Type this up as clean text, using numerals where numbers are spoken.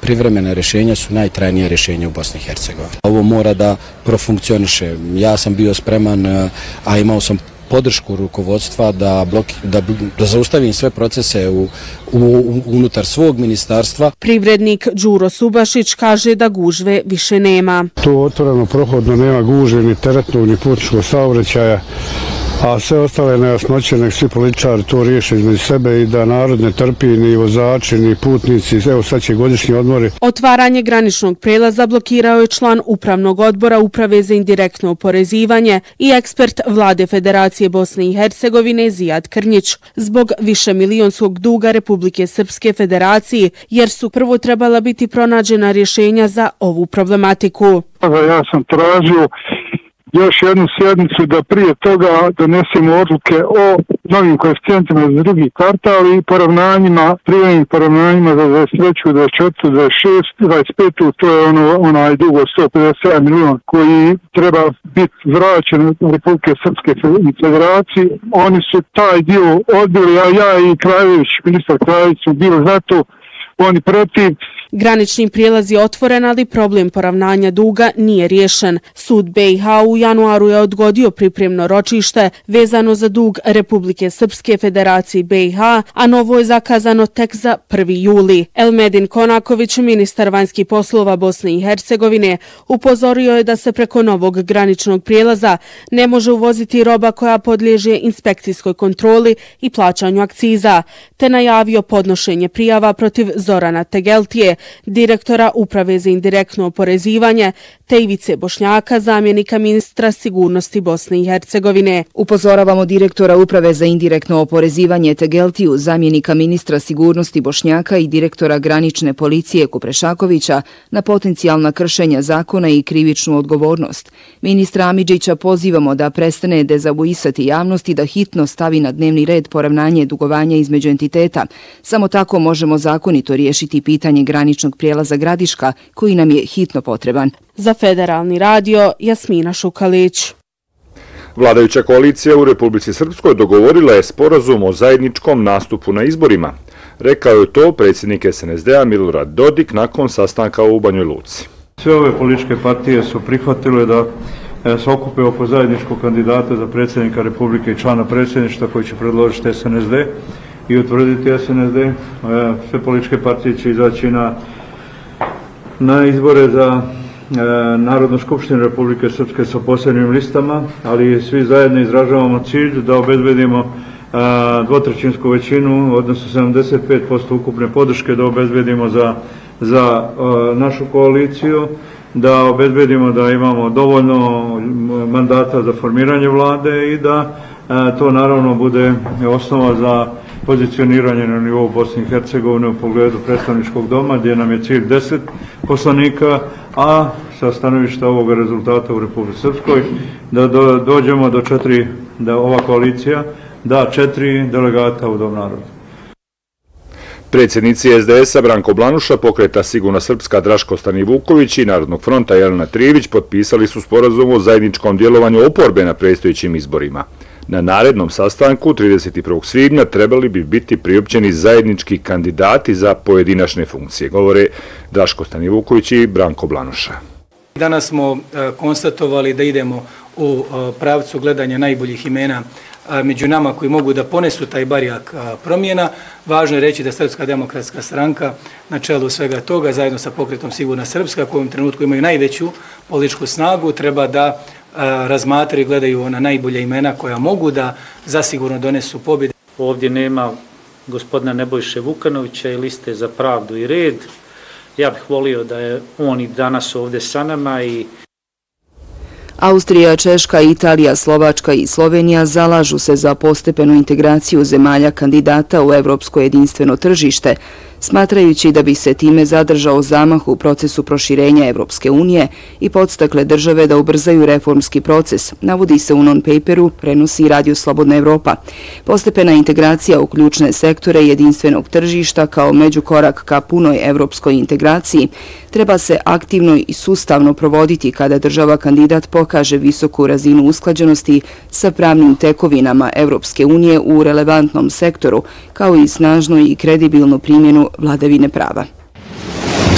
privremena rješenja su najtrajnija rješenja u Bosni i Hercegovini. Ovo mora da profunkcioniše. Ja sam bio spreman, a imao sam podršku rukovodstva da zaustavim sve procese unutar svog ministarstva. Privrednik Đuro Subašić kaže da gužve više nema. Tu otvoreno prohodno nema gužve ni teretnog ni putničkog saobraćaja, a sve ostale nejasnoće nek svi političari to riješe između sebe i da narod ne trpi ni vozači ni putnici. Evo sad će godišnji odmori. Otvaranje graničnog prelaza blokirao je član Upravnog odbora Uprave za indirektno oporezivanje i ekspert Vlade Federacije Bosne i Hercegovine Zijad Krnjić zbog višemilionskog duga Republike Srpske Federaciji, jer su prvo trebala biti pronađena rješenja za ovu problematiku. Ja sam tražio još jednu sjednicu da prije toga donesemo odluke o novim koeficijentima za drugi kvartal i privremenim poravnanjima za 23, 24, 26, 25, to je onaj dug od 157 milijuna koji treba biti vraćen Republike Srpske Federacije. Oni su taj dio odbili, a ja i Krajević, ministar Krajević su bili za to, oni protiv. Granični prijelaz je otvoren, ali problem poravnanja duga nije riješen. Sud BiH u januaru je odgodio pripremno ročište vezano za dug Republike Srpske Federacije BiH, a novo je zakazano tek za 1. juli. Elmedin Konaković, ministar vanjskih poslova Bosne i Hercegovine, upozorio je da se preko novog graničnog prijelaza ne može uvoziti roba koja podliježe inspekcijskoj kontroli i plaćanju akciza, te najavio podnošenje prijava protiv Zorana Tegeltije, direktora Uprave za indirektno oporezivanje, te Ivice Bošnjaka, zamjenika ministra sigurnosti Bosne i Hercegovine. Upozoravamo direktora Uprave za indirektno oporezivanje Tegeltiju, zamjenika ministra sigurnosti Bošnjaka i direktora granične policije Kuprešakovića na potencijalna kršenja zakona i krivičnu odgovornost. Ministra Amidžića pozivamo da prestane dezavuisati javnost i da hitno stavi na dnevni red poravnanje dugovanja između entiteta. Samo tako možemo zakonito riješiti pitanje graničnog prijelaza Gradiška, koji nam je hitno potreban. Za Federalni radio, Jasmina Šukalić. Vladajuća koalicija u Republici Srpskoj dogovorila je sporazum o zajedničkom nastupu na izborima. Rekao je to predsjednik SNSD-a Milorad Dodik nakon sastanka u Banjoj Luci. Sve ove političke partije su prihvatile da se okupe oko zajedničkog kandidata za predsjednika Republike i člana predsjedništva koji će predložiti SNSD i utvrditi SNSD. Sve političke partije će izaći na izbore za Narodnu skupštinu Republike Srpske sa posebnim listama, ali svi zajedno izražavamo cilj da obezbedimo dvotrećinsku većinu, odnosno 75% ukupne podrške da obezbedimo za našu koaliciju, da obezbedimo da imamo dovoljno mandata za formiranje vlade i da to naravno bude osnova za pozicioniranje na nivou Bosne i Hercegovine u pogledu predstavničkog doma, gdje nam je cilj 10 poslanika, a sa stanovišta ovoga rezultata u Republici Srpskoj da dođemo do 4, da ova koalicija da 4 delegata u Dom naroda. Predsjednici SDS-a Branko Blanuša, Pokreta Sigurna Srpska Draško Stanivuković i Narodnog fronta Jelena Trijević potpisali su sporazum o zajedničkom djelovanju oporbe na predstojećim izborima. Na narednom sastanku 31. svibnja trebali bi biti priopćeni zajednički kandidati za pojedinačne funkcije, govore Draško Stanivuković i Branko Blanuša. Danas smo konstatovali da idemo u pravcu gledanja najboljih imena među nama koji mogu da ponesu taj barjak promjena. Važno je reći da Srpska demokratska stranka na čelu svega toga, zajedno sa Pokretom Sigurna Srpska, koji u ovom trenutku imaju najveću političku snagu, treba da razmatraju i gledaju ona najbolja imena koja mogu da zasigurno donesu pobjede. Ovdje nema gospodina Nebojše Vukanovića i liste za pravdu i red. Ja bih volio da je on i danas ovdje sa nama i Austrija, Češka, Italija, Slovačka i Slovenija zalažu se za postepenu integraciju zemalja kandidata u evropsko jedinstveno tržište, smatrajući da bi se time zadržao zamah u procesu proširenja Evropske unije i podstakle države da ubrzaju reformski proces, navodi se u non-paperu, prenosi Radio Slobodna Evropa. Postepena integracija u ključne sektore jedinstvenog tržišta kao međukorak ka punoj evropskoj integraciji treba se aktivno i sustavno provoditi kada država kandidat pokaže visoku razinu usklađenosti sa pravnim tekovinama Evropske unije u relevantnom sektoru, kao i snažnu i kredibilnu primjenu vladavine prava.